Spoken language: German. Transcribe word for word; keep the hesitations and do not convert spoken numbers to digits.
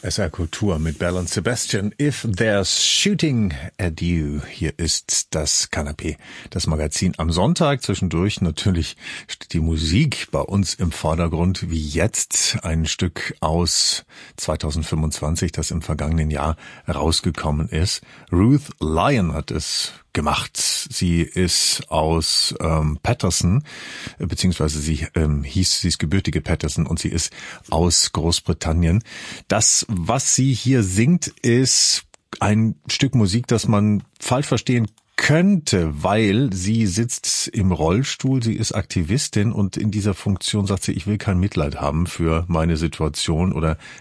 S R Kultur mit Bell und Sebastian. If There's Shooting at You. Hier ist das Kanapee, das Magazin am Sonntag. Zwischendurch natürlich steht die Musik bei uns im Vordergrund, wie jetzt ein Stück aus zwanzig fünfundzwanzig, das im vergangenen Jahr rausgekommen ist. Ruth Lyon hat es gemacht. Sie ist aus ähm, Paterson, beziehungsweise sie ähm, hieß, sie ist gebürtige Paterson und sie ist aus Großbritannien. Das, was sie hier singt, ist ein Stück Musik, das man falsch verstehen könnte, weil sie sitzt im Rollstuhl, sie ist Aktivistin und in dieser Funktion sagt sie, ich will kein Mitleid haben für meine Situation oder